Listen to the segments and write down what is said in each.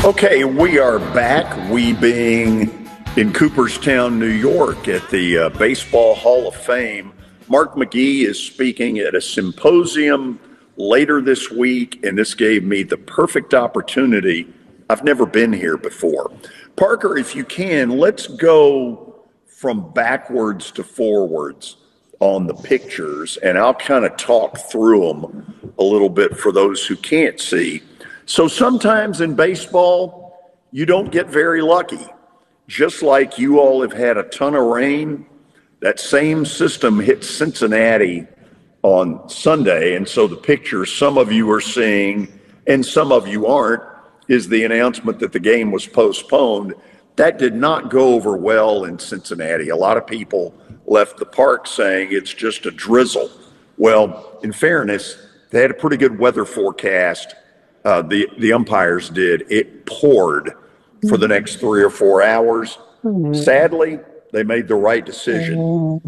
Okay, we are back. We being in Cooperstown, New York at the Baseball Hall of Fame. Mark McGee is speaking at a symposium later this week, and this gave me the perfect opportunity. I've never been here before. Parker, if you can, let's go from backwards to forwards on the pictures, and I'll kind of talk through them a little bit for those who can't see. So sometimes in baseball, you don't get very lucky. Just like you all have had a ton of rain, that same system hit Cincinnati on Sunday. And so the picture some of you are seeing and some of you aren't is the announcement that the game was postponed. That did not go over well in Cincinnati. A lot of people left the park saying it's just a drizzle. Well, in fairness, they had a pretty good weather forecast. The umpires did. It poured for the next 3 or 4 hours. Sadly, they made the right decision.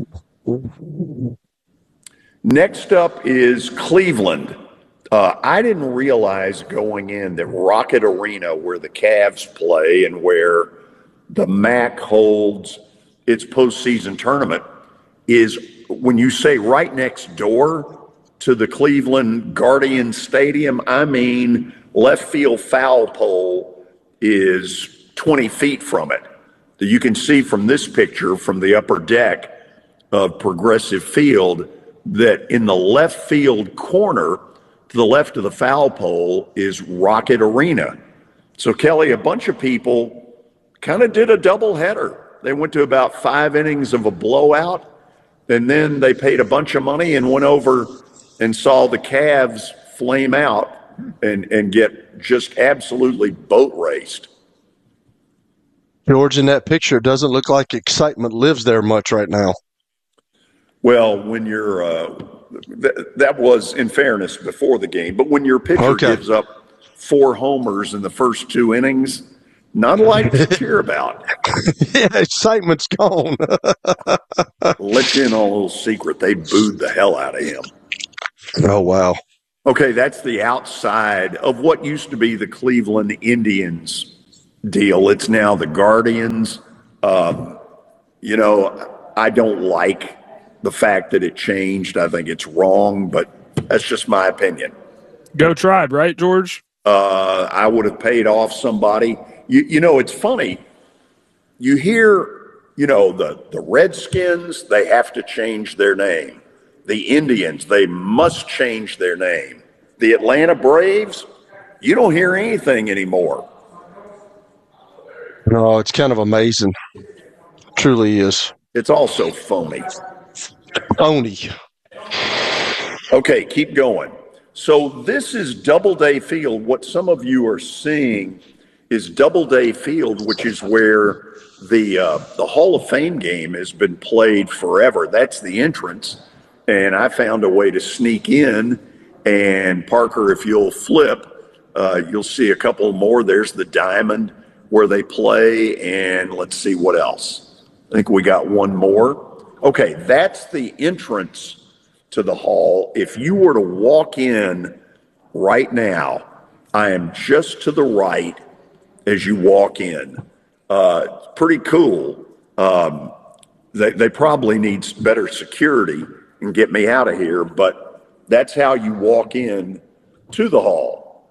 Next up is Cleveland. I didn't realize going in that Rocket Arena, where the Cavs play and where the MAC holds its postseason tournament, is, when you say right next door to the Cleveland Guardians Stadium, I mean left field foul pole is 20 feet from it. You can see from this picture from the upper deck of Progressive Field that in the left field corner to the left of the foul pole is Rocket Arena. So, Kelly, a bunch of people kind of did a doubleheader. They went to about 5 innings of a blowout, and then they paid a bunch of money and went over and saw the Cavs flame out and get just absolutely boat raced. George, in that picture, it doesn't look like excitement lives there much right now. Well, when you're that was, in fairness, before the game, but when your pitcher gives up 4 homers in the first 2 innings, not a lot to cheer about. Yeah, excitement's gone. Let you in on a little secret. They booed the hell out of him. Oh, wow. Okay, that's the outside of what used to be the Cleveland Indians deal. It's now the Guardians. I don't like the fact that it changed. I think it's wrong, but that's just my opinion. Go Tribe, right, George? I would have paid off somebody. It's funny. You hear, the Redskins, they have to change their name. The Indians, they must change their name. The Atlanta Braves, you don't hear anything anymore. No, it's kind of amazing. Truly is. It's also phony. Phony. Okay, keep going. So this is Doubleday Field. What some of you are seeing is Doubleday Field, which is where the Hall of Fame game has been played forever. That's the entrance. And I found a way to sneak in. And Parker, if you'll flip, you'll see a couple more. There's the diamond where they play. And let's see what else. I think we got one more. Okay, that's the entrance to the hall. If you were to walk in right now, I am just to the right as you walk in. It's pretty cool. They probably need better security and get me out of here, but that's how you walk in to the hall.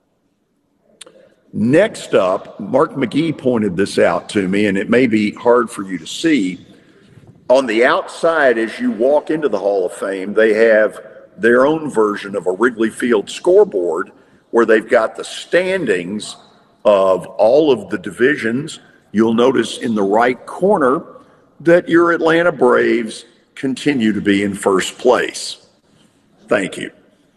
Next up, Mark McGee pointed this out to me, and it may be hard for you to see. On the outside, as you walk into the Hall of Fame, they have their own version of a Wrigley Field scoreboard where they've got the standings of all of the divisions. You'll notice in the right corner that your Atlanta Braves continue to be in first place. Thank you.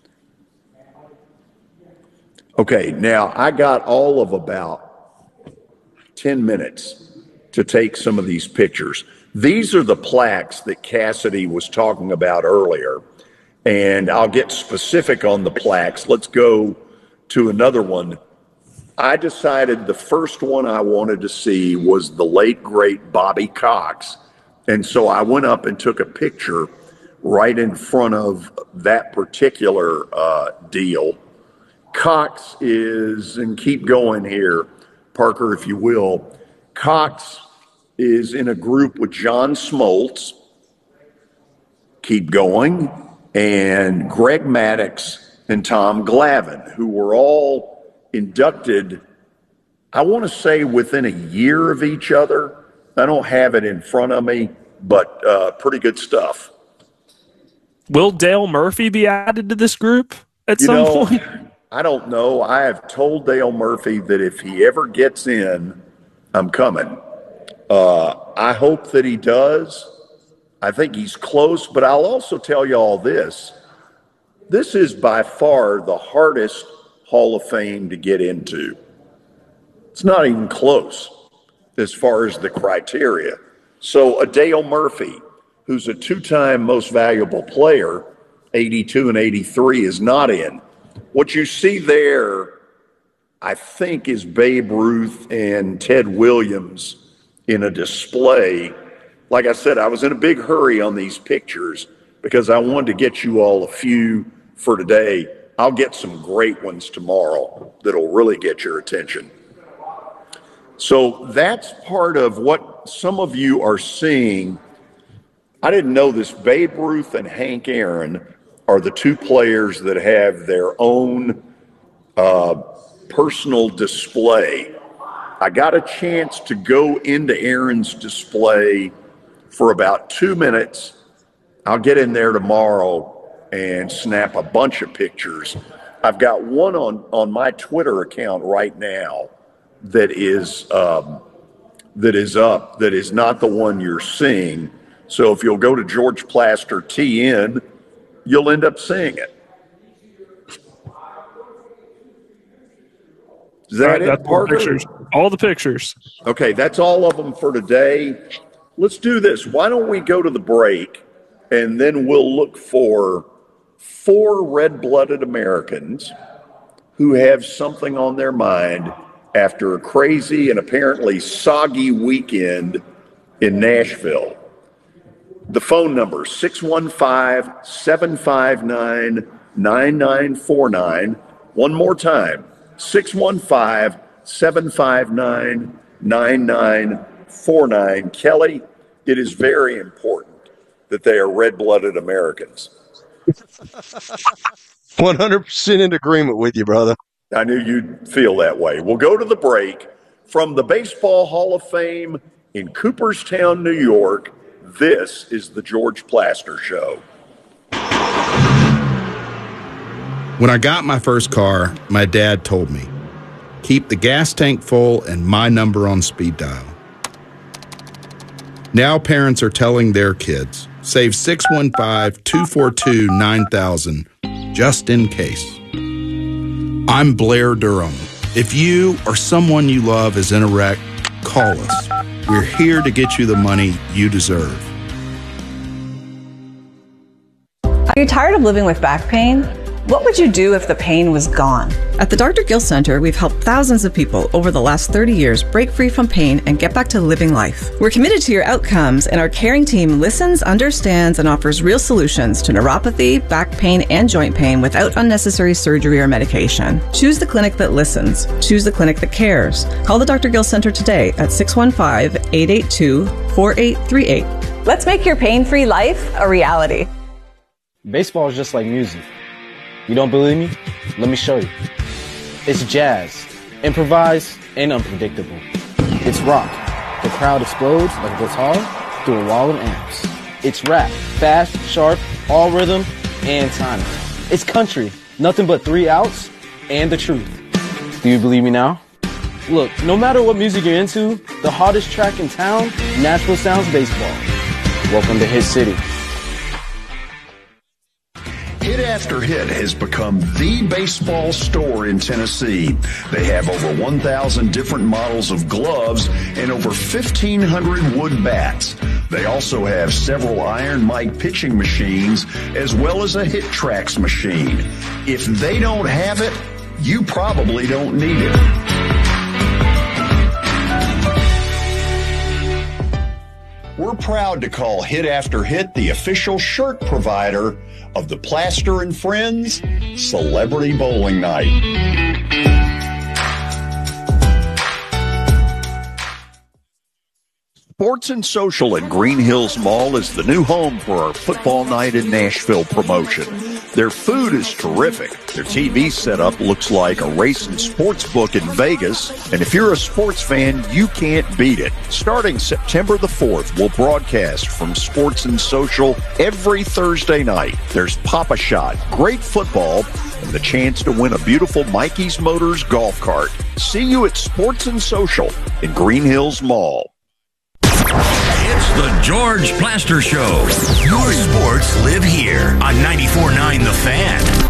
Okay, now I got all of about 10 minutes to take some of these pictures. These are the plaques that Cassidy was talking about earlier, and I'll get specific on the plaques. Let's go to another one. I decided the first one I wanted to see was the late, great Bobby Cox, and so I went up and took a picture right in front of that particular deal. Cox is, and keep going here, Parker, if you will. Cox is in a group with John Smoltz. Keep going. And Greg Maddux and Tom Glavine, who were all inducted, I want to say within a year of each other. I don't have it in front of me, but pretty good stuff. Will Dale Murphy be added to this group at some point? I don't know. I have told Dale Murphy that if he ever gets in, I'm coming. I hope that he does. I think he's close, but I'll also tell you all this. This is by far the hardest Hall of Fame to get into. It's not even close as far as the criteria. So a Dale Murphy, who's a two-time most valuable player, 82 and 83, is not in. What you see there, I think, is Babe Ruth and Ted Williams in a display. Like I said, I was in a big hurry on these pictures because I wanted to get you all a few for today. I'll get some great ones tomorrow that'll really get your attention. So that's part of what some of you are seeing. I didn't know this. Babe Ruth and Hank Aaron are the two players that have their own personal display. I got a chance to go into Aaron's display for about 2 minutes. I'll get in there tomorrow and snap a bunch of pictures. I've got one on my Twitter account right now that is up, that is not the one you're seeing. So if you'll go to George Plaster TN, you'll end up seeing it. Is that it, Parker? All the pictures. Okay, that's all of them for today. Let's do this. Why don't we go to the break, and then we'll look for 4 red-blooded Americans who have something on their mind after a crazy and apparently soggy weekend in Nashville. The phone number, 615-759-9949. One more time, 615-759-9949. Kelly, it is very important that they are red-blooded Americans. 100% in agreement with you, brother. I knew you'd feel that way. We'll go to the break. From the Baseball Hall of Fame in Cooperstown, New York, this is the George Plaster Show. When I got my first car, my dad told me, keep the gas tank full and my number on speed dial. Now parents are telling their kids, save 615-242-9000 just in case. I'm Blair Durham. If you or someone you love is in a wreck, call us. We're here to get you the money you deserve. Are you tired of living with back pain? What would you do if the pain was gone? At the Dr. Gill Center, we've helped thousands of people over the last 30 years break free from pain and get back to living life. We're committed to your outcomes, and our caring team listens, understands, and offers real solutions to neuropathy, back pain, and joint pain without unnecessary surgery or medication. Choose the clinic that listens. Choose the clinic that cares. Call the Dr. Gill Center today at 615-882-4838. Let's make your pain-free life a reality. Baseball is just like music. You don't believe me? Let me show you. It's jazz, improvised, and unpredictable. It's rock. The crowd explodes like a guitar through a wall of amps. It's rap, fast, sharp, all rhythm, and timing. It's country, nothing but 3 outs, and the truth. Do you believe me now? Look, no matter what music you're into, the hottest track in town, Nashville Sounds Baseball. Welcome to Hit City. Hit After Hit has become the baseball store in Tennessee. They have over 1,000 different models of gloves and over 1,500 wood bats. They also have several Iron Mike pitching machines as well as a Hit Trax machine. If they don't have it, you probably don't need it. We're proud to call Hit After Hit the official shirt provider of the Plaster and Friends Celebrity Bowling Night. Sports and Social at Green Hills Mall is the new home for our Football Night in Nashville promotion. Their food is terrific. Their TV setup looks like a racing sports book in Vegas. And if you're a sports fan, you can't beat it. Starting September the 4th, we'll broadcast from Sports and Social every Thursday night. There's Pop-A-Shot, great football, and the chance to win a beautiful Mikey's Motors golf cart. See you at Sports and Social in Green Hills Mall. It's the George Plaster Show. Your sports live here on 94.9 The Fan.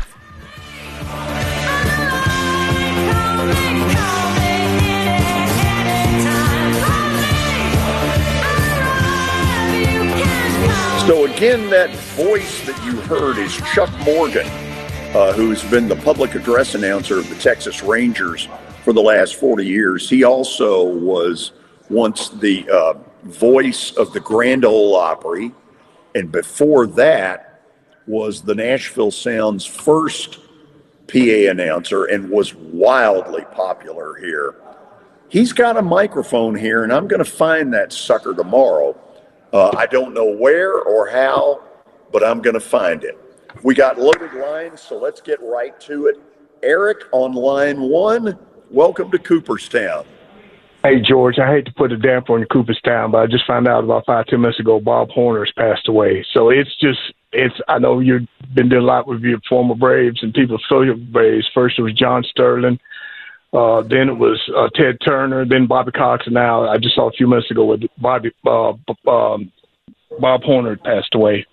So again, that voice that you heard is Chuck Morgan, who's been the public address announcer of the Texas Rangers for the last 40 years. He also was once the voice of the Grand Ole Opry, and before that was the Nashville Sound's first PA announcer and was wildly popular here. He's got a microphone here, and I'm going to find that sucker tomorrow. I don't know where or how, but I'm going to find it. We got loaded lines, so let's get right to it. Eric on line 1, welcome to Cooperstown. Hey, George, I hate to put a damper on Cooperstown, but I just found out about 5-10 minutes ago Bob Horner's passed away. So I know you've been doing a lot with your former Braves and people affiliated with Braves. First it was John Sterling, then it was Ted Turner, then Bobby Cox, and now I just saw a few minutes ago with Bob Horner passed away.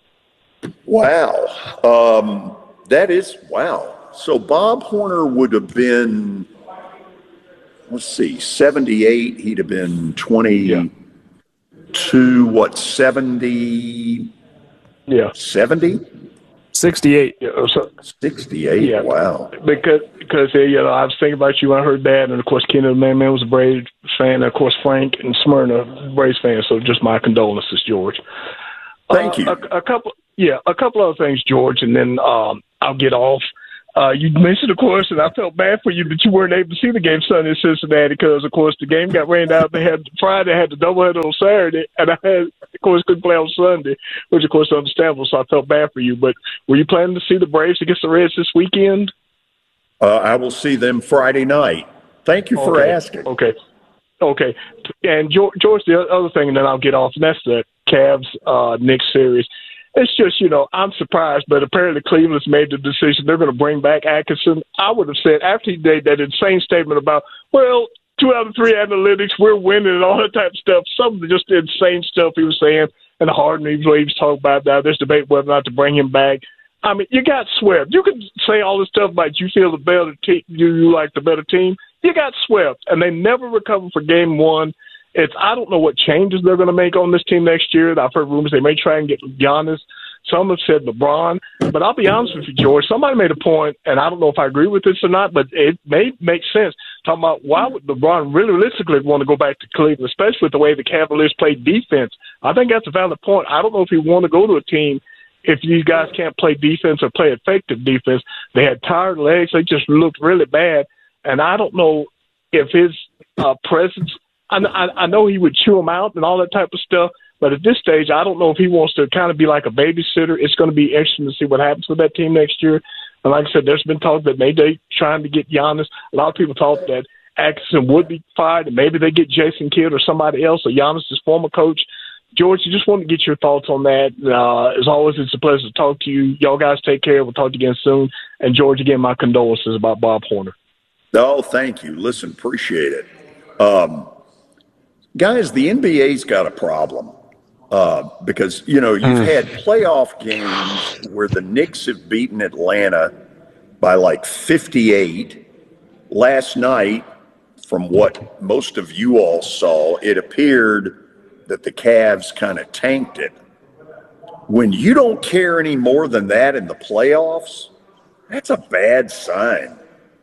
Wow. That is, wow. So Bob Horner would have been, let's see, 78. He'd have been 22, yeah. 70? Yeah. 70? 68. Yeah, so, 68, yeah. Wow. Because I was thinking about you when I heard that, and of course, Kenny Man was a Braves fan, and of course, Frank and Smyrna, Braves fans, so just my condolences, George. Thank you. A couple other things, George, and then I'll get off. You mentioned, of course, and I felt bad for you that you weren't able to see the game Sunday in Cincinnati because, of course, the game got rained out. They had Friday, had the doubleheader on Saturday, and I had, of course, couldn't play on Sunday, which, of course, is understandable. So I felt bad for you. But were you planning to see the Braves against the Reds this weekend? I will see them Friday night. Thank you for asking. Okay. And George, the other thing, and then I'll get off, and that's the Cavs-Knicks series. It's just, I'm surprised, but apparently Cleveland's made the decision they're going to bring back Atkinson. I would have said after he made that insane statement about, 2 out of 3 analytics, we're winning and all that type of stuff, some of the just insane stuff he was saying, and the Harden he was talking about now. There's debate whether or not to bring him back. I mean, you got swept. You can say all this stuff about you feel the better team, you like the better team. You got swept, and they never recovered for game 1. I don't know what changes they're going to make on this team next year. I've heard rumors they may try and get Giannis. Some have said LeBron. But I'll be honest with you, George. Somebody made a point, and I don't know if I agree with this or not, but it may make sense. Talking about why would LeBron really realistically want to go back to Cleveland, especially with the way the Cavaliers play defense. I think that's a valid point. I don't know if he want to go to a team if these guys can't play defense or play effective defense. They had tired legs. They just looked really bad. And I don't know if his presence – I know he would chew him out and all that type of stuff, but at this stage, I don't know if he wants to kind of be like a babysitter. It's going to be interesting to see what happens with that team next year. And like I said, there's been talk that maybe they're trying to get Giannis. A lot of people thought that Atkinson would be fired, and maybe they get Jason Kidd or somebody else, or Giannis' former coach. George, I just want to get your thoughts on that. As always, it's a pleasure to talk to you. Y'all guys take care. We'll talk to you again soon. And, George, again, my condolences about Bob Horner. Oh, thank you. Listen, appreciate it. Guys, the NBA's got a problem because, you've had playoff games where the Knicks have beaten Atlanta by like 58. Last night, from what most of you all saw, it appeared that the Cavs kind of tanked it. When you don't care any more than that in the playoffs, that's a bad sign.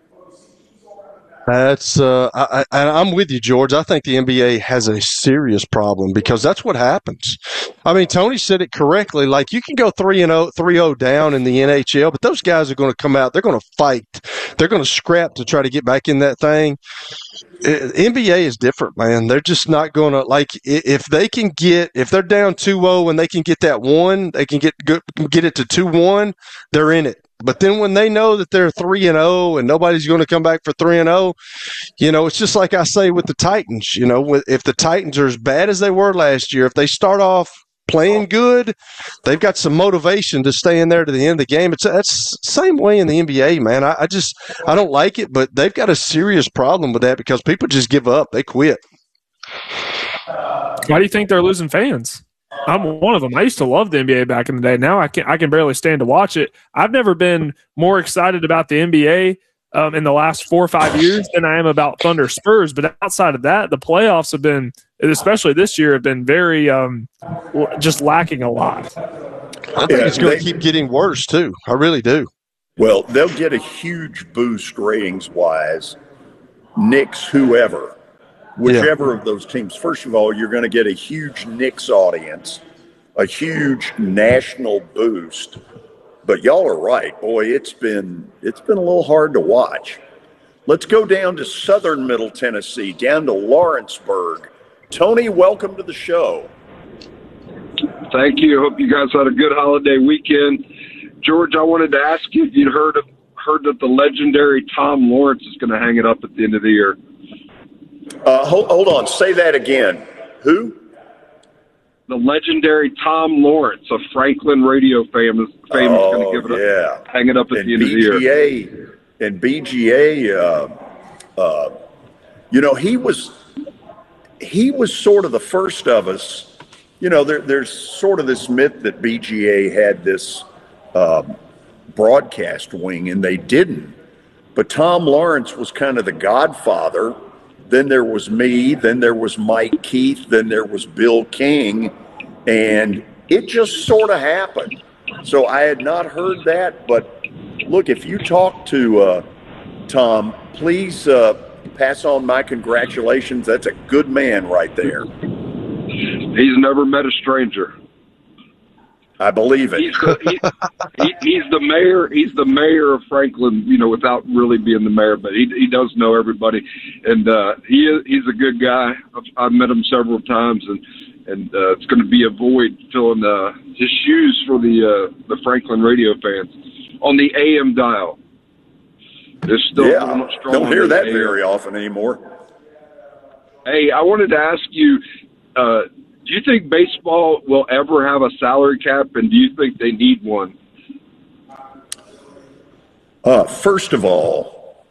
I'm with you, George. I think the NBA has a serious problem because that's what happens. I mean, Tony said it correctly. Like, you can go 3-0 down in the NHL, but those guys are going to come out. They're going to fight. They're going to scrap to try to get back in that thing. NBA is different, man. They're just not going to if they're down 2-0 and they can get that one, they can get it to 2-1, they're in it. But then when they know that they're 3-0 and nobody's going to come back for 3-0, it's just like I say with the Titans. If the Titans are as bad as they were last year, if they start off playing good, they've got some motivation to stay in there to the end of the game. That's the same way in the NBA, man. I don't like it, but they've got a serious problem with that because people just give up. They quit. Why do you think they're losing fans? I'm one of them. I used to love the NBA back in the day. Now I can barely stand to watch it. I've never been more excited about the NBA in the last 4 or 5 years than I am about Thunder Spurs. But outside of that, the playoffs have been, especially this year, have been very just lacking a lot. I think it's going to keep getting worse, too. I really do. Well, they'll get a huge boost ratings-wise. Knicks, whoever, whichever of those teams. First of all, you're going to get a huge Knicks audience, a huge national boost. But y'all are right. Boy, it's been a little hard to watch. Let's go down to southern Middle Tennessee, down to Lawrenceburg. Tony, welcome to the show. Thank you. Hope you guys had a good holiday weekend. George, I wanted to ask you if you'd heard that the legendary Tom Lawrence is going to hang it up at the end of the year. Hold on. Say that again. Who? The legendary Tom Lawrence of Franklin radio fame is going to give it up, hang it up at the end of the year. And BGA, he was sort of the first of us. There's sort of this myth that BGA had this broadcast wing, and they didn't. But Tom Lawrence was kind of the godfather. Then there was me. Then there was Mike Keith. Then there was Bill King. And it just sort of happened. So I had not heard that. But, look, if you talk to Tom, please pass on my congratulations. That's a good man right there. He's never met a stranger. I believe it. He's the mayor. He's the mayor of Franklin, without really being the mayor, but he does know everybody, and he's a good guy. I've met him several times, and it's going to be a void filling his shoes for the Franklin radio fans on the AM dial. There's still don't hear that very often anymore. Hey, I wanted to ask you. Do you think baseball will ever have a salary cap, and do you think they need one? First of all,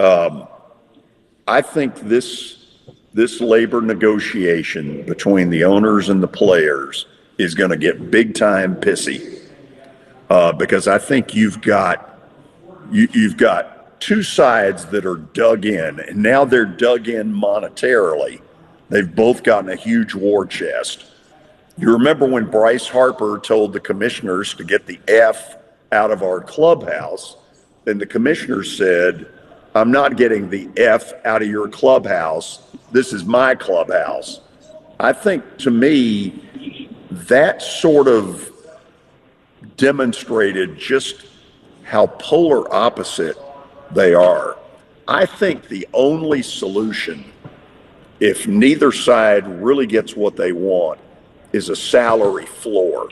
I think this labor negotiation between the owners and the players is going to get big time pissy because I think you've got two sides that are dug in, and now they're dug in monetarily. They've both gotten a huge war chest. You remember when Bryce Harper told the commissioners to get the F out of our clubhouse, and the commissioners said, I'm not getting the F out of your clubhouse. This is my clubhouse. I think, to me, that sort of demonstrated just how polar opposite they are. I think the only solution, if neither side really gets what they want, is a salary floor.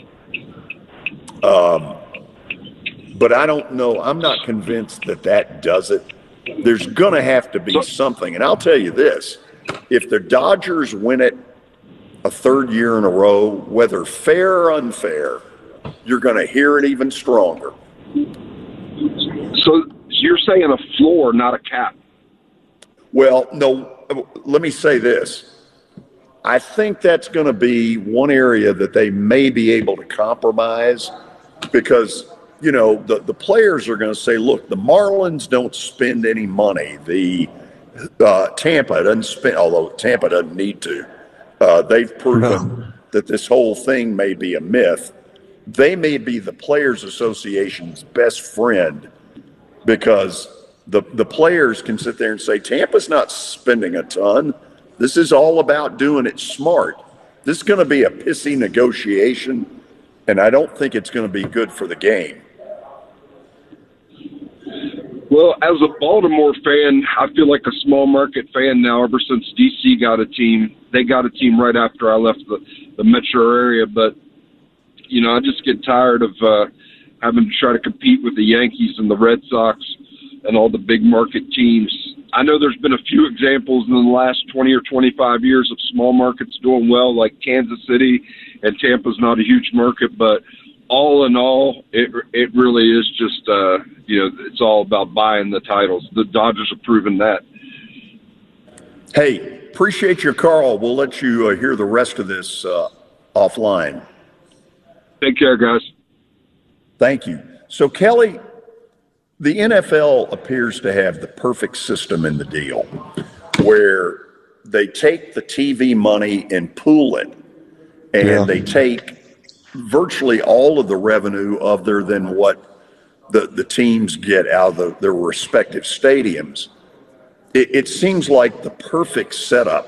But I don't know. I'm not convinced that does it. There's going to have to be something. And I'll tell you this. If the Dodgers win it a third year in a row, whether fair or unfair, you're going to hear it even stronger. So you're saying a floor, not a cap? Well, no. Let me say this. I think that's going to be one area that they may be able to compromise because, the players are going to say, look, the Marlins don't spend any money. The Tampa doesn't spend, although Tampa doesn't need to. They've proven that this whole thing may be a myth. They may be the Players Association's best friend because the players can sit there and say, Tampa's not spending a ton. This is all about doing it smart. This is going to be a pissy negotiation, and I don't think it's going to be good for the game. Well, as a Baltimore fan, I feel like a small market fan now. Ever since DC got a team, they got a team right after I left the metro area. But I just get tired of having to try to compete with the Yankees and the Red Sox and all the big market teams. I know there's been a few examples in the last 20 or 25 years of small markets doing well, like Kansas City, and Tampa's not a huge market, but all in all, it really is just, it's all about buying the titles. The Dodgers have proven that. Hey, appreciate your call. We'll let you hear the rest of this offline. Take care, guys. Thank you. So, Kelly, the NFL appears to have the perfect system in the deal where they take the TV money and pool it, and they take virtually all of the revenue other than what the teams get out of their respective stadiums. It seems like the perfect setup.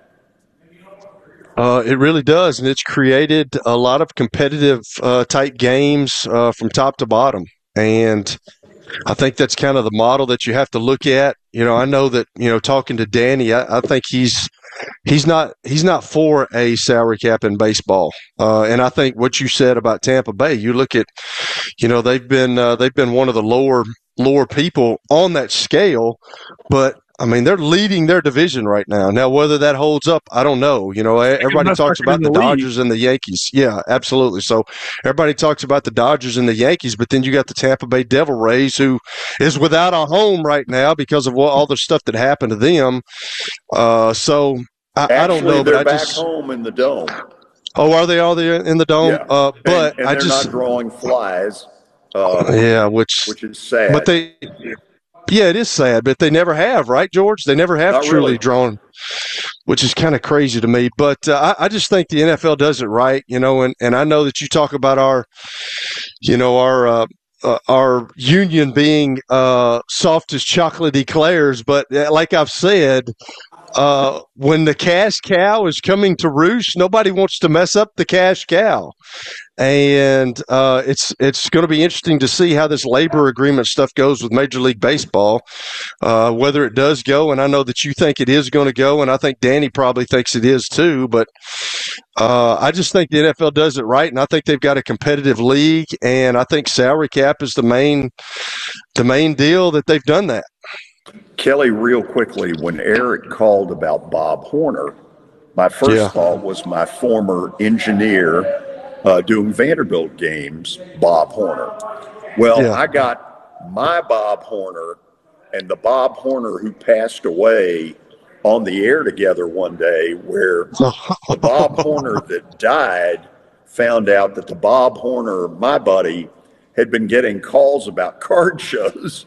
It really does, and it's created a lot of competitive type games from top to bottom. And I think that's kind of the model that you have to look at. I know that, talking to Danny, I think he's not for a salary cap in baseball. And I think what you said about Tampa Bay, you look at, they've been one of the lower people on that scale, but I mean, they're leading their division right now. Now, whether that holds up, I don't know. Everybody talks about the Dodgers and the Yankees. Yeah, absolutely. So everybody talks about the Dodgers and the Yankees, but then you got the Tampa Bay Devil Rays, who is without a home right now because of all the stuff that happened to them. So I don't know. They're but back home in the dome. Oh, are they all there in the dome? Yeah. But and they're not drawing flies. Which is sad. But yeah, it is sad, but they never have, right, George? They never have truly drawn, which is kind of crazy to me. But I just think the NFL does it right, and I know that you talk about our union being soft as chocolate eclairs, but like I've said, when the cash cow is coming to roost, nobody wants to mess up the cash cow. And it's going to be interesting to see how this labor agreement stuff goes with Major League Baseball, whether it does go. And I know that you think it is going to go, and I think Danny probably thinks it is too. But I just think the NFL does it right, and I think they've got a competitive league, and I think salary cap is the main deal that they've done that. Kelly, real quickly, when Eric called about Bob Horner, my first thought was my former engineer doing Vanderbilt games, Bob Horner. Well, I got my Bob Horner and the Bob Horner who passed away on the air together one day, where the Bob Horner that died found out that the Bob Horner, my buddy, had been getting calls about card shows.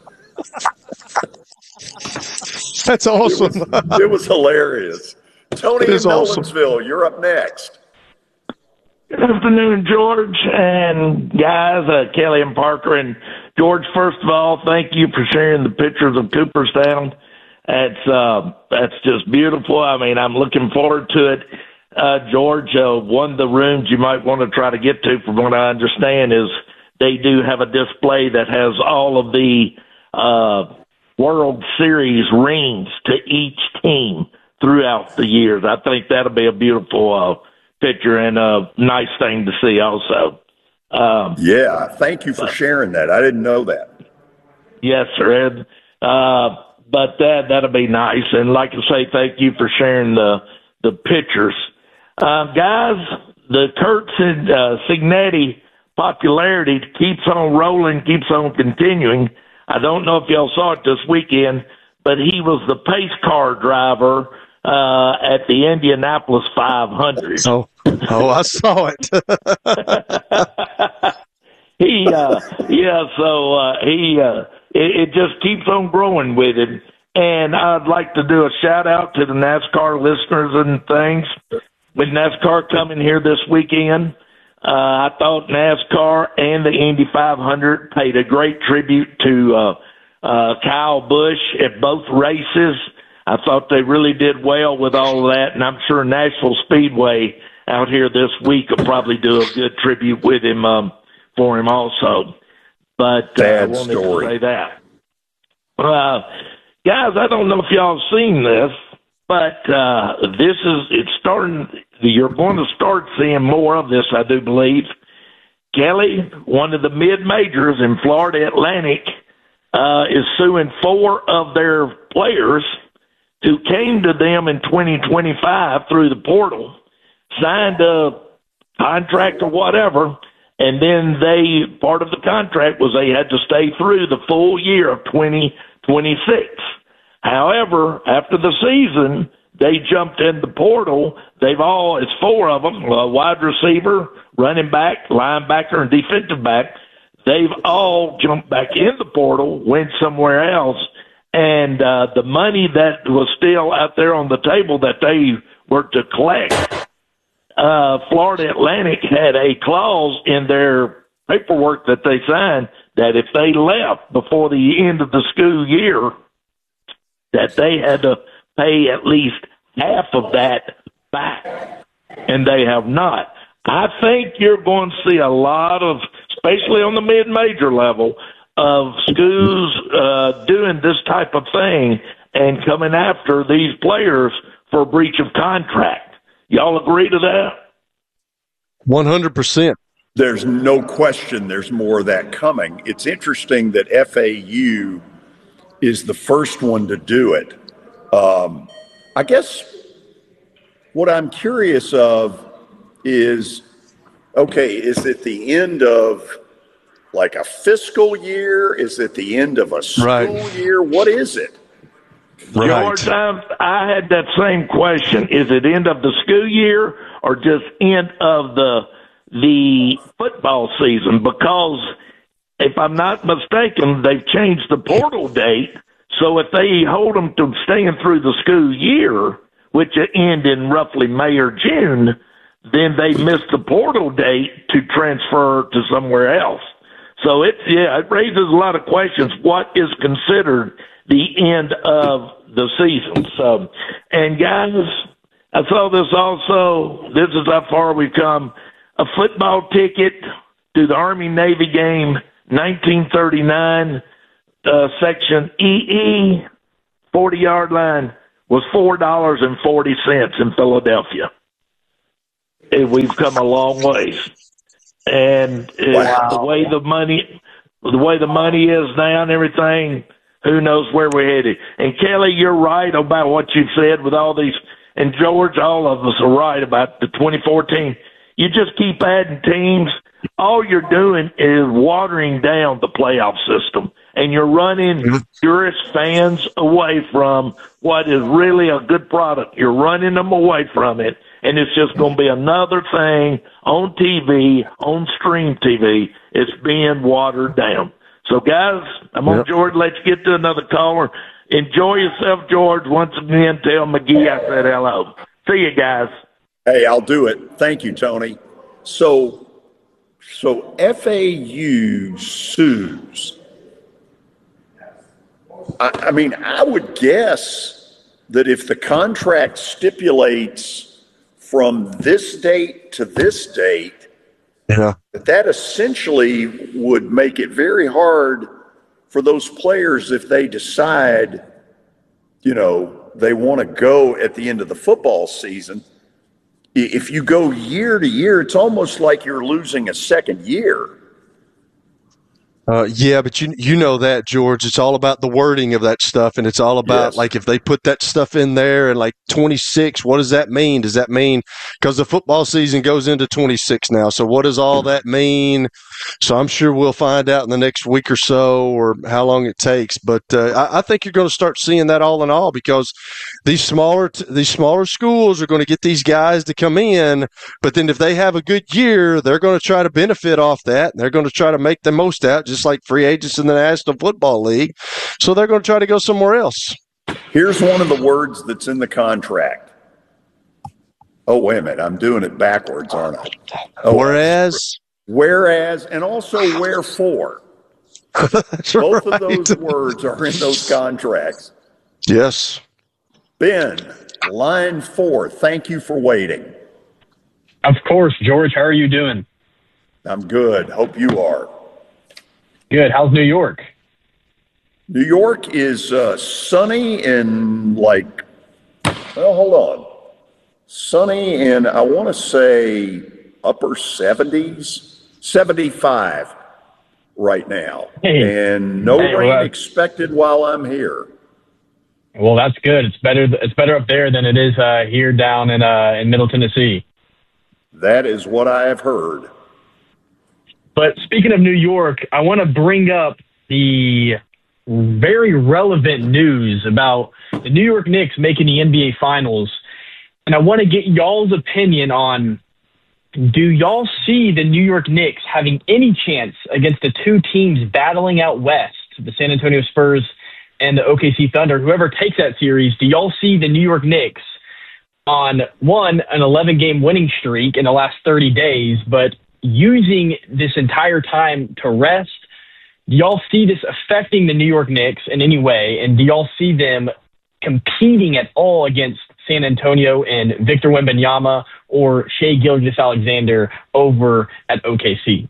That's awesome. It was hilarious. Tony in Nolensville, you're up next. Good afternoon, George and guys, Kelly and Parker. And George, first of all, thank you for sharing the pictures of Cooperstown. That's just beautiful. I mean, I'm looking forward to it. George, one of the rooms you might want to try to get to, from what I understand, is they do have a display that has all of the World Series rings to each team throughout the years. I think that'll be a beautiful picture and a nice thing to see also. Thank you for sharing that. I didn't know that. Yes, sir, Ed. But that'll be nice. And like I say, thank you for sharing the pictures. Guys, the Curt Cignetti popularity keeps on rolling, keeps on continuing. I don't know if y'all saw it this weekend, but he was the pace car driver at the Indianapolis 500. Oh, I saw it. It just keeps on growing with him. And I'd like to do a shout out to the NASCAR listeners and things. With NASCAR coming here this weekend, I thought NASCAR and the Indy 500 paid a great tribute to Kyle Busch at both races. I thought they really did well with all of that, and I'm sure Nashville Speedway out here this week will probably do a good tribute with him for him also. But I wanted to say that. Guys, I don't know if y'all have seen this, but it's starting. You're going to start seeing more of this, I do believe. Kelly, one of the mid-majors in Florida Atlantic, is suing 4 of their players who came to them in 2025 through the portal, signed a contract or whatever, and then part of the contract was they had to stay through the full year of 2026. However, after the season, they jumped in the portal. It's 4 of them, a wide receiver, running back, linebacker, and defensive back. They've all jumped back in the portal, went somewhere else, and the money that was still out there on the table that they were to collect, Florida Atlantic had a clause in their paperwork that they signed that if they left before the end of the school year, that they had to pay at least half of that back, and they have not. I think you're going to see a lot of, especially on the mid-major level, of schools doing this type of thing and coming after these players for breach of contract. Y'all agree to that? 100%. There's no question there's more of that coming. It's interesting that FAU is the first one to do it. I guess what I'm curious of is, okay, is it the end of like a fiscal year? Is it the end of a school year? What is it? George, I had that same question. Is it end of the school year or just end of the football season? Because if I'm not mistaken, they've changed the portal date. So if they hold them to staying through the school year, which end in roughly May or June, then they miss the portal date to transfer to somewhere else. So it raises a lot of questions. What is considered the end of the season? So, and guys, I saw this also. This is how far we've come. A football ticket to the Army-Navy game, 1939, section EE, 40-yard line, was $4.40 in Philadelphia. And we've come a long ways. And the way the money is now and everything, who knows where we're headed. And Kelly, you're right about what you said with all these. And George, all of us are right about the 2014. You just keep adding teams. All you're doing is watering down the playoff system. And you're running tourist fans away from what is really a good product. You're running them away from it. And it's just going to be another thing on TV, on stream TV. It's being watered down. So, guys, I'm on George. Let's get to another caller. Enjoy yourself, George. Once again, tell McGee I said hello. See you, guys. Hey, I'll do it. Thank you, Tony. So FAU sues. I mean, I would guess that if the contract stipulates from this date to this date, that essentially would make it very hard for those players if they decide, they want to go at the end of the football season. If you go year to year, it's almost like you're losing a second year. Yeah, but you know that, George. It's all about the wording of that stuff, and it's all about, like, if they put that stuff in there and, like, 26, what does that mean? Does that mean – because the football season goes into 26 now, so what does all that mean? So I'm sure we'll find out in the next week or so or how long it takes. But I think you're going to start seeing that all in all because these smaller schools are going to get these guys to come in, but then if they have a good year, they're going to try to benefit off that, and they're going to try to make the most out, just like free agents in the National Football League. So they're going to try to go somewhere else. Here's one of the words that's in the contract. Oh, wait a minute. I'm doing it backwards, aren't I? Oh, Whereas, and also wherefore. Both of those words are in those contracts. Yes. Ben, line 4, thank you for waiting. Of course, George. How are you doing? I'm good. Hope you are. Good. How's New York? New York is sunny and hold on. Sunny and I want to say upper 70s, 75 right now. And no rain expected while I'm here. Well, that's good. It's better up there than it is here down in Middle Tennessee. That is what I have heard. But speaking of New York, I want to bring up the very relevant news about the New York Knicks making the NBA Finals. And I want to get y'all's opinion on, do y'all see the New York Knicks having any chance against the two teams battling out west, the San Antonio Spurs and the OKC Thunder? Whoever takes that series, do y'all see the New York Knicks on, one, an 11-game winning streak in the last 30 days, but using this entire time to rest? Do y'all see this affecting the New York Knicks in any way? And do y'all see them competing at all against San Antonio and Victor Wembanyama or Shai Gilgeous-Alexander over at OKC?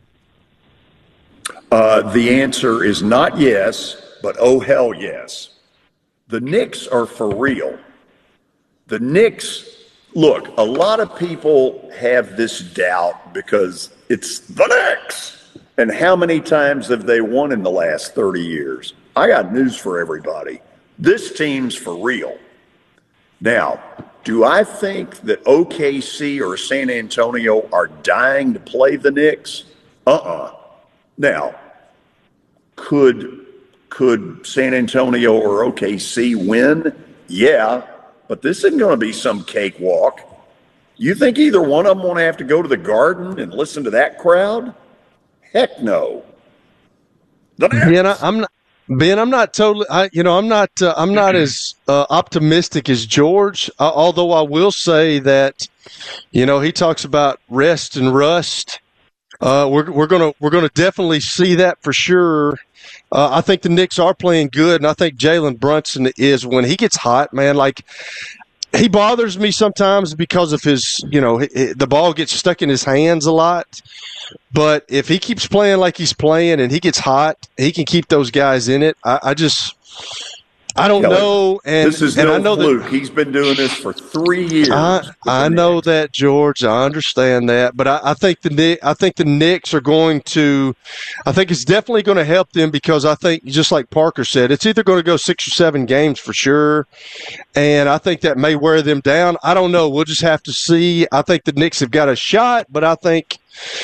The answer is not yes, but oh hell yes. The Knicks are for real. The Knicks, look, a lot of people have this doubt because it's the Knicks. And how many times have they won in the last 30 years? I got news for everybody. This team's for real. Now, do I think that OKC or San Antonio are dying to play the Knicks? Now, could San Antonio or OKC win? Yeah, but this isn't going to be some cakewalk. You think either one of them want to have to go to the Garden and listen to that crowd? Heck no. Yeah, I'm not totally. I'm not as optimistic as George. Although I will say that, he talks about rest and rust. We're gonna definitely see that for sure. I think the Knicks are playing good, and I think Jalen Brunson is, when he gets hot, man. Like, he bothers me sometimes because of his, the ball gets stuck in his hands a lot. But if he keeps playing like he's playing and he gets hot, he can keep those guys in it. I don't know. And this is I know fluke. He's been doing this for 3 years. I know that, George. I understand that, but I think the Knicks are going to. I think it's definitely going to help them because I think, just like Parker said, it's either going to go 6 or 7 games for sure, and I think that may wear them down. I don't know. We'll just have to see. I think the Knicks have got a shot, but I think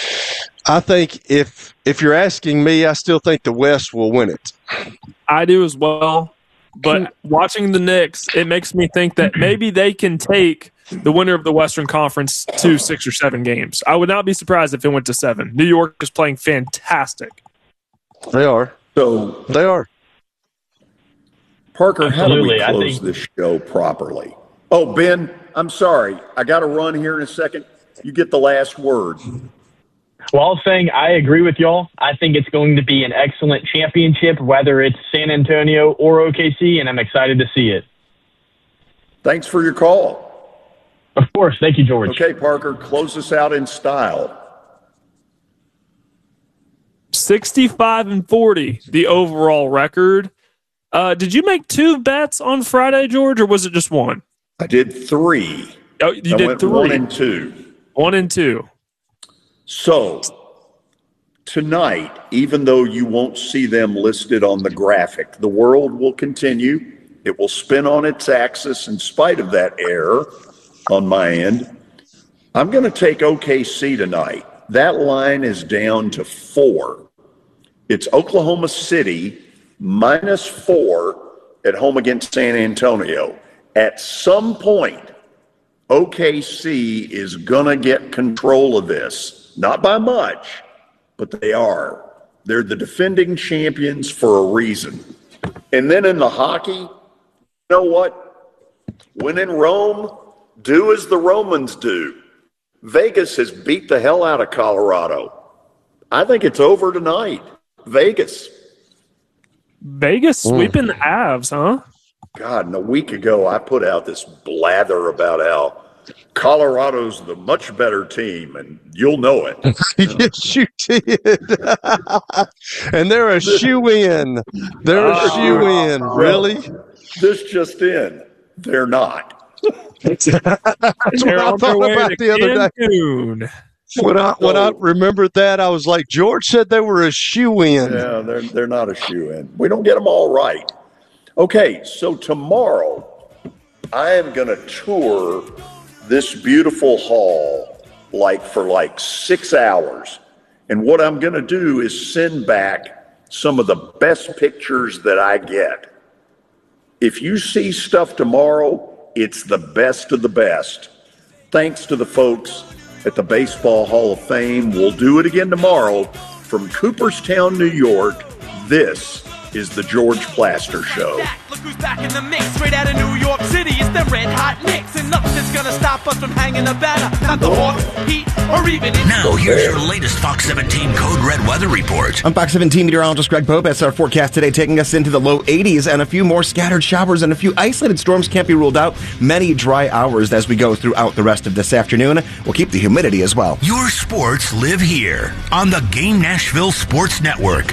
if you're asking me, I still think the West will win it. I do as well. But watching the Knicks, it makes me think that maybe they can take the winner of the Western Conference to 6 or 7 games. I would not be surprised if it went to 7. New York is playing fantastic. They are. So they are. Parker, absolutely. How do we close this show properly? Oh, Ben, I'm sorry. I got to run here in a second. You get the last word. Well, I was saying I agree with y'all. I think it's going to be an excellent championship, whether it's San Antonio or OKC, and I'm excited to see it. Thanks for your call. Of course. Thank you, George. Okay, Parker, close us out in style. 65-40, the overall record. Did you make 2 bets on Friday, George, or was it just 1? I did 3. Oh, you did 3. 1 and 2. 1 and 2. So, tonight, even though you won't see them listed on the graphic, the world will continue. It will spin on its axis in spite of that error on my end. I'm going to take OKC tonight. That line is down to 4. It's Oklahoma City -4 at home against San Antonio. At some point, OKC is going to get control of this. Not by much, but they are. They're the defending champions for a reason. And then in the hockey, you know what? When in Rome, do as the Romans do. Vegas has beat the hell out of Colorado. I think it's over tonight. Vegas sweeping the Avs, huh? God, and a week ago I put out this blather about how Colorado's the much better team, and you'll know it. Yes, you did. And they're a shoe-in. They're a shoe-in. Really? This just in. They're not. That's what I thought about the other day. When I remembered that, I was like, George said they were a shoe-in. Yeah, they're not a shoe-in. We don't get them all right. Okay, so tomorrow I am going to tour this beautiful hall for 6 hours. And what I'm going to do is send back some of the best pictures that I get. If you see stuff tomorrow, it's the best of the best. Thanks to the folks at the Baseball Hall of Fame. We'll do it again tomorrow from Cooperstown, New York. This is the George Plaster Show. Look who's back in the mix, straight out of New York City. It's the Red Hot Knicks, and nothing's gonna stop us from hanging a banner. Not the Hawks, Heat, or even... Now, here's your latest Fox 17 Code Red weather report. I'm Fox 17 meteorologist Greg Pope. That's our forecast today, taking us into the low 80s, and a few more scattered showers and a few isolated storms can't be ruled out. Many dry hours as we go throughout the rest of this afternoon. We'll keep the humidity as well. Your sports live here on the Game Nashville Sports Network.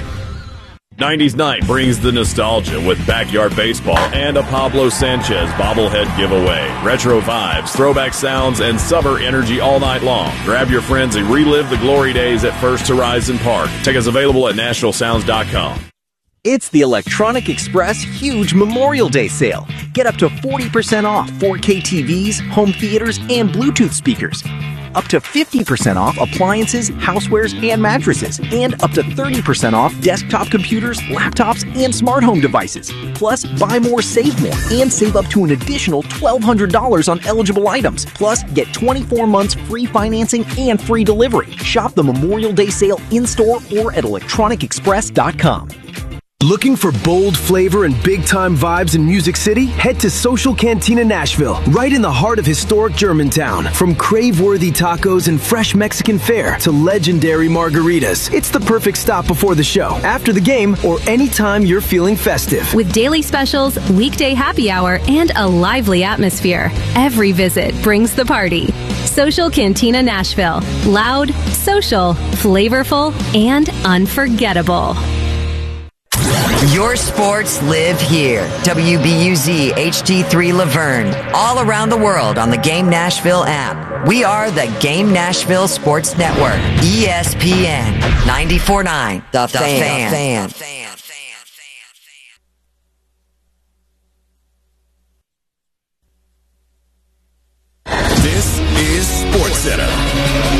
90s Night brings the nostalgia with backyard baseball and a Pablo Sanchez bobblehead giveaway. Retro vibes, throwback sounds, and summer energy all night long. Grab your friends and relive the glory days at First Horizon Park. Tickets available at NashvilleSounds.com. It's the Electronic Express huge Memorial Day sale. Get up to 40% off 4K TVs, home theaters, and Bluetooth speakers. Up to 50% off appliances, housewares, and mattresses. And up to 30% off desktop computers, laptops, and smart home devices. Plus, buy more, save more, and save up to an additional $1,200 on eligible items. Plus, get 24 months free financing and free delivery. Shop the Memorial Day sale in-store or at electronicexpress.com. Looking for bold flavor and big-time vibes in Music City? Head to Social Cantina Nashville, right in the heart of historic Germantown. From crave-worthy tacos and fresh Mexican fare to legendary margaritas, it's the perfect stop before the show, after the game, or anytime you're feeling festive. With daily specials, weekday happy hour, and a lively atmosphere, every visit brings the party. Social Cantina Nashville. Loud, social, flavorful, and unforgettable. Your sports live here. WBUZ HD3 Laverne. All around the world on the Game Nashville app. We are the Game Nashville Sports Network. ESPN 94.9. The Fan. This is SportsCenter.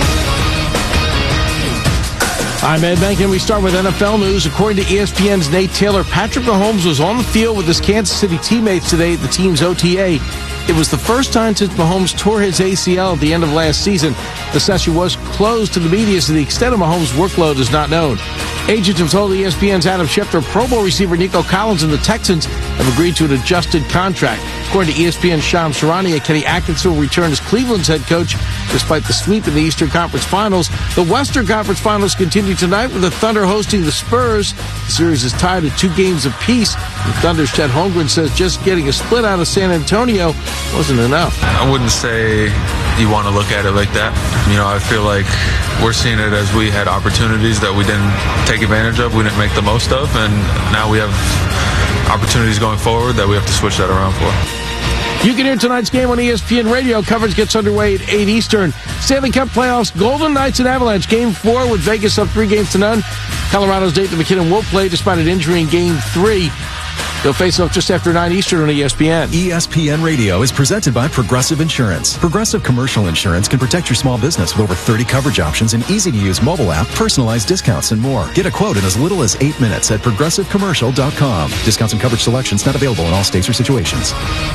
I'm Ed Benkin. We start with NFL news. According to ESPN's Nate Taylor, Patrick Mahomes was on the field with his Kansas City teammates today at the team's OTA. It was the first time since Mahomes tore his ACL at the end of last season. The session was closed to the media, so the extent of Mahomes' workload is not known. Agents have told ESPN's Adam Schefter Pro Bowl receiver Nico Collins and the Texans have agreed to an adjusted contract. According to ESPN's Shams Charania, Kenny Atkinson will return as Cleveland's head coach despite the sweep in the Eastern Conference Finals. The Western Conference Finals continue tonight with the Thunder hosting the Spurs. The series is tied at 2 games apiece. The Thunder's Chet Holmgren says just getting a split out of San Antonio wasn't enough. I wouldn't say you want to look at it like that. You know, I feel like we're seeing it as we had opportunities that we didn't take advantage of, we didn't make the most of, and now we have opportunities going forward that we have to switch that around for. You can hear tonight's game on ESPN Radio. Coverage gets underway at 8 Eastern. Stanley Cup playoffs, Golden Knights and Avalanche. Game 4 with Vegas up 3-0. Colorado's Nathan McKinnon will play despite an injury in Game 3. They'll face off just after 9 Eastern on ESPN. ESPN Radio is presented by Progressive Insurance. Progressive Commercial Insurance can protect your small business with over 30 coverage options, an easy-to-use mobile app, personalized discounts, and more. Get a quote in as little as 8 minutes at ProgressiveCommercial.com. Discounts and coverage selections not available in all states or situations.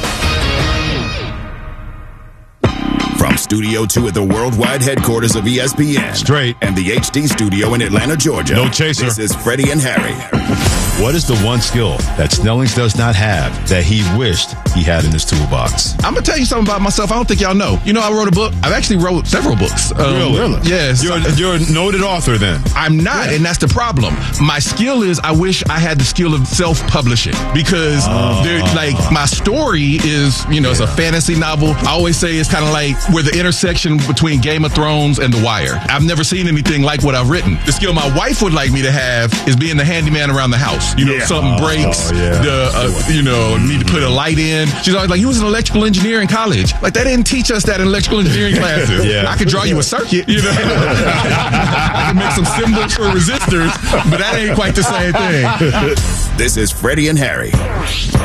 From Studio 2 at the worldwide headquarters of ESPN. Straight. And the HD studio in Atlanta, Georgia. No chaser. This is Freddie and Harry. What is the one skill that Snellings does not have that he wished he he had in his toolbox? I'm gonna tell you something about myself. I don't think y'all know. You know, I wrote a book. I've actually wrote several books. Really? Yes. You're a noted author then. I'm not, and that's the problem. My skill is I wish I had the skill of self-publishing because my story is, it's a fantasy novel. I always say it's kind of like we're the intersection between Game of Thrones and The Wire. I've never seen anything like what I've written. The skill my wife would like me to have is being the handyman around the house. Something breaks, need to put a light in. She's always like, you was an electrical engineer in college. Like, they didn't teach us that in electrical engineering classes. I could draw you a circuit, I can make some symbols for resistors, but that ain't quite the same thing. This is Freddie and Harry.